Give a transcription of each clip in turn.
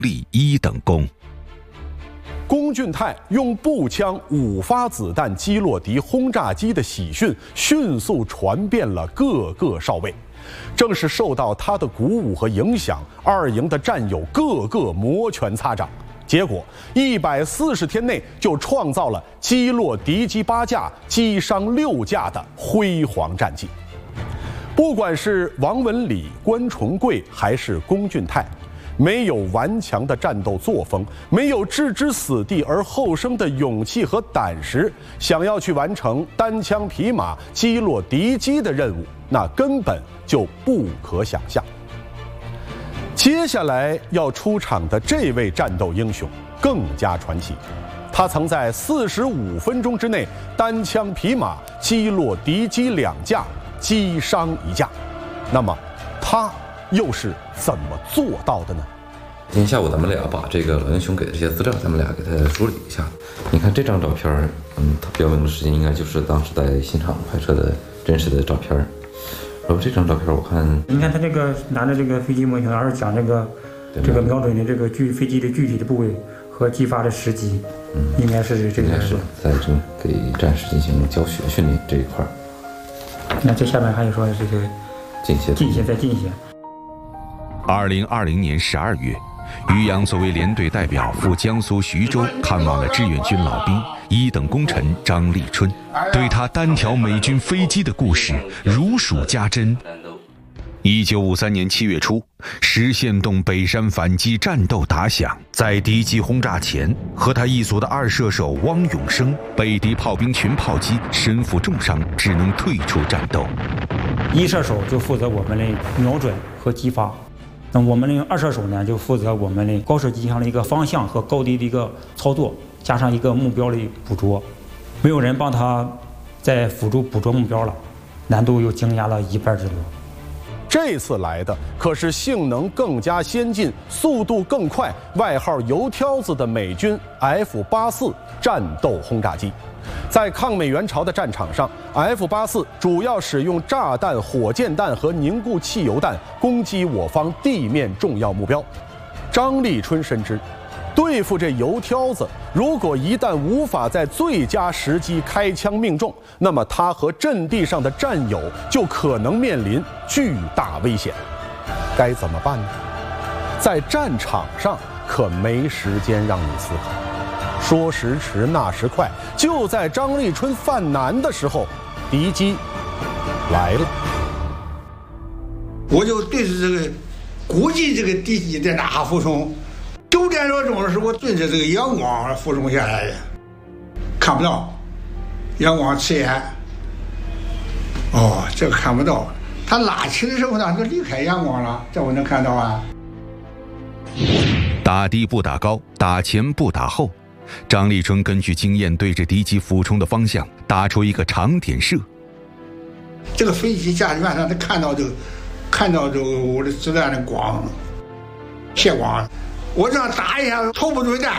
立1等功。 龚俊泰用步枪5发子弹击落敌轰炸机的喜讯迅速传遍了各个哨位。正是受到他的鼓舞和影响，2营的战友个个摩拳擦掌，结果140天内就创造了击落敌机8架、击伤6架的辉煌战绩。不管是王文礼、关崇贵还是龚俊泰，没有顽强的战斗作风，没有置之死地而后生的勇气和胆识，想要去完成单枪匹马击落敌机的任务，那根本就不可想象。接下来要出场的这位战斗英雄更加传奇，他曾在45分钟之内单枪匹马击落敌机2架，击伤1架。那么他又是怎么做到的呢？ 今天下午咱们俩把这个老英雄给的这些资料，咱们俩给他梳理一下。你看这张照片，它标明的时间应该就是当时在新厂拍摄的真实的照片。然后这张照片我看， 你看他这个拿着这个飞机模型，而是讲这个瞄准的这个飞机的具体的部位和击发的时机，应该是这个。 应该是在给战士进行教学训练这一块。 那这下面还有说这个近些。 2020年12月，于洋作为连队代表赴江苏徐州看望了志愿军老兵1等功臣张立春，对他单挑美军飞机的故事如数家珍。1953年7月初，实现洞北山反击战斗打响，在敌机轰炸前，和他一组的2射手汪永生被敌炮兵群炮击，身负重伤，只能退出战斗。 1射手就负责我们的瞄准和击发，那我们的2射手呢，就负责我们的高射机枪的一个方向和高低的一个操作，加上一个目标的捕捉。没有人帮他在辅助捕捉目标了，难度又增加了1半之多。 这次来的可是性能更加先进、速度更快、外号“油挑子”的美军 F-84战斗轰炸机。在抗美援朝的战场上 ，F-84主要使用炸弹、火箭弹和凝固汽油弹攻击我方地面重要目标。张立春深知，对付这油挑子，如果一旦无法在最佳时机开枪命中，那么他和阵地上的战友就可能面临巨大危险。该怎么办呢？在战场上可没时间让你思考。说时迟，那时快，就在张立春犯难的时候，敌机来了。 我就对着这个，估计这个敌机在哪俯冲。9点多钟的时候，我对着这个阳光俯冲下来的，看不到，阳光刺眼。哦，这个看不到。他拉起的时候呢，就离开阳光了，这我能看到啊。 打低不打高，打前不打后。张立春根据经验，对着敌机俯冲的方向打出一个长点射。 这个飞机驾驶员上他看到这个我的子弹的光，血光，我这样打一下，头不对弹，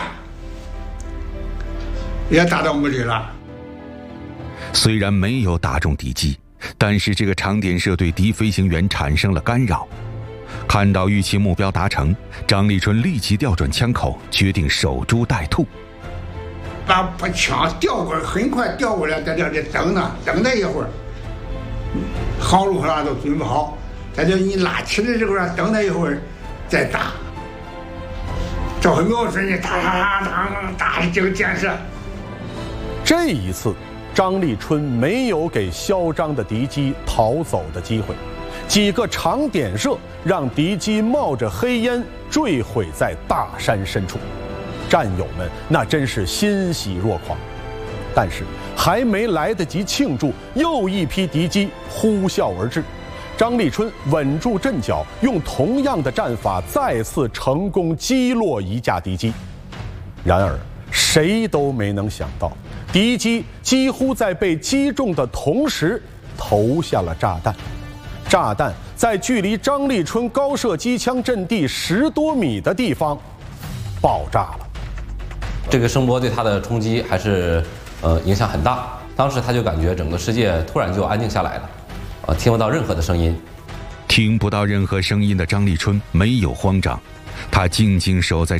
也打到目的了。 虽然没有打中敌机，但是这个长点射对敌飞行员产生了干扰。看到预期目标达成，张立春立即调转枪口，决定守株待兔。 把枪调过来，很快调过来，在这里等待一会儿，航路上都准备好，在这你拉起的时候等待一会儿再打，照瞄准你打这个箭射。 这一次，张立春没有给嚣张的敌机逃走的机会，几个长点射让敌机冒着黑烟坠毁在大山深处。战友们那真是欣喜若狂，但是还没来得及庆祝，又一批敌机呼啸而至。张立春稳住阵脚，用同样的战法再次成功击落1架敌机。然而谁都没能想到，敌机几乎在被击中的同时投下了炸弹。炸弹在距离张立春高射机枪阵地10多米的地方爆炸了。 这个声波对他的冲击还是影响很大。当时他就感觉整个世界突然就安静下来了，听不到任何的声音。 听不到任何声音的张立春没有慌张，他静静守在